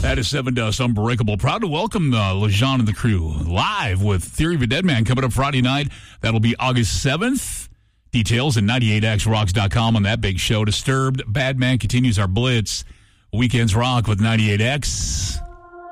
That is Seven Dust Unbreakable. Proud to welcome LeJean and the crew live with Theory of a Dead Man coming up Friday night. That'll be August 7th. Details at 98xrocks.com on that big show. Disturbed, Bad Man continues our blitz. Weekends rock with 98X.